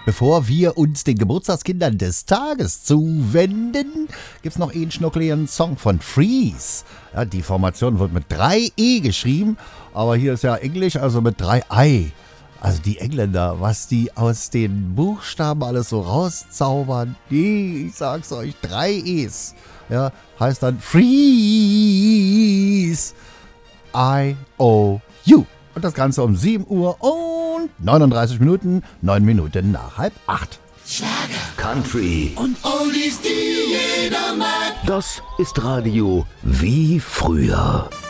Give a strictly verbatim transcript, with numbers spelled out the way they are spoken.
Bevor wir uns den Geburtstagskindern des Tages zuwenden, gibt's noch einen schnuckligen Song von Freeze. Ja, die Formation wird mit drei E geschrieben, aber hier ist ja Englisch, also mit drei I. Also die Engländer, was die aus den Buchstaben alles so rauszaubern, die, ich sag's euch, drei E's. Ja, heißt dann Freeze, I O U. Und das Ganze um sieben Uhr und neununddreißig Minuten, neun Minuten nach halb acht. Schlager, Country und Oldies, die jeder mag. Das ist Radio wie früher.